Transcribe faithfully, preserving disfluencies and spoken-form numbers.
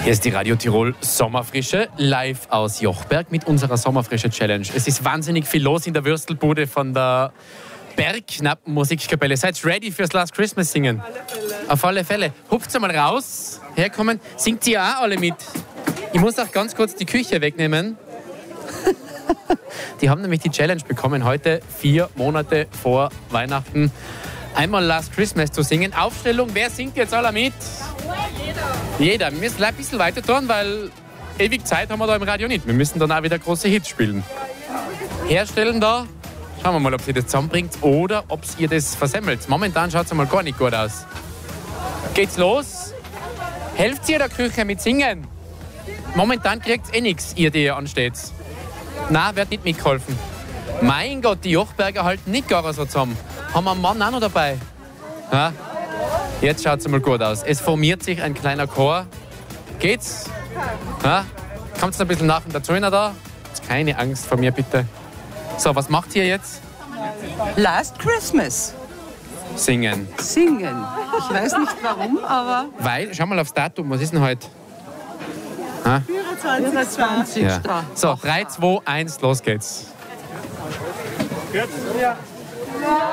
Hier ist die Radio Tirol Sommerfrische, live aus Jochberg mit unserer Sommerfrische-Challenge. Es ist wahnsinnig viel los in der Würstelbude von der Bergknappen-Musikkapelle. Seid ready fürs Last Christmas singen? Auf alle Fälle. Hupft mal raus, herkommen. Singt ihr auch alle mit? Ich muss auch ganz kurz die Küche wegnehmen. Die haben nämlich die Challenge bekommen, heute vier Monate vor Weihnachten einmal Last Christmas zu singen. Aufstellung, wer singt jetzt alle mit? Jeder. Jeder. Wir müssen ein bisschen weiter tun, weil ewig Zeit haben wir da im Radio nicht. Wir müssen dann auch wieder große Hits spielen. Herstellen da. Schauen wir mal, ob ihr das zusammenbringt oder ob ihr das versemmelt. Momentan schaut es mal gar nicht gut aus. Geht's los? Helft ihr der Küche mit Singen? Momentan kriegt ihr eh nichts, ihr, die hier ansteht. Nein, wird nicht mitgeholfen. Mein Gott, die Jochberger halten nicht gar so zusammen. Haben wir einen Mann auch noch dabei? Ja? Jetzt schaut es mal gut aus. Es formiert sich ein kleiner Chor. Geht's? Ja? Kommt ein bisschen nach und dazu da? Keine Angst vor mir, bitte. So, was macht ihr jetzt? Last Christmas. Singen. Singen. Ich weiß nicht warum, aber... Weil, schau mal aufs Datum, was ist denn heute? Ha? vierundzwanzig. Ja. So, drei, zwei, eins, los geht's. Ja.